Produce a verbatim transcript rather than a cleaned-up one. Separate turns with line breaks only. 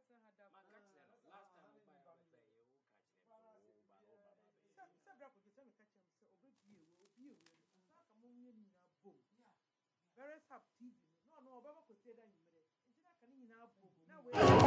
person had that.
Last time we buy our fair, you catch them.
Sabra could tell me catch him, so obey you, you, among you boom. Very sub T V. No, no, Baba could say that you made it. It's not can you now boom. Now